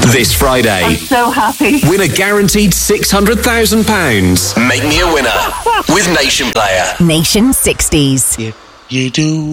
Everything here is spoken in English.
This Friday, I'm so happy. win a guaranteed £600,000. Make me a winner with Nation Player. Nation 60s. If you do